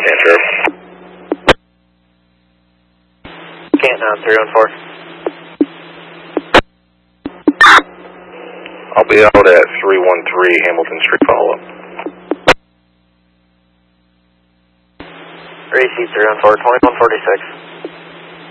Andrew. Canton 314. I'll be out at 313 Hamilton Street follow-up. Receive 314, 2146.